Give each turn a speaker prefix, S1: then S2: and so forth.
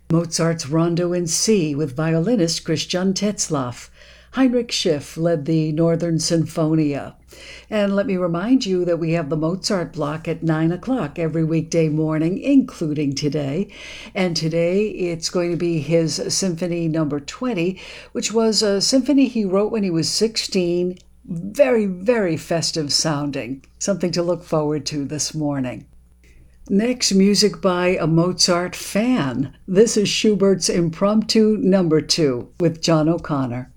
S1: Mozart's Rondo in C with violinist Christian Tetzlaff. Heinrich Schiff led the Northern Sinfonia. And let me remind you that we have the Mozart block at 9 o'clock every weekday morning, including today. And today it's going to be his Symphony Number 20, which was a symphony he wrote when he was 16. Very, very festive sounding. Something to look forward to this morning. Next, music by a Mozart fan. This is Schubert's Impromptu Number 2 with John O'Connor.